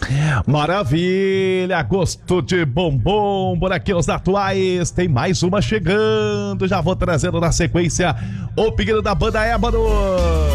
Maravilha, gosto de bombom, por aqui os atuais, tem mais uma chegando, já vou trazendo na sequência o pedido da banda Ébano.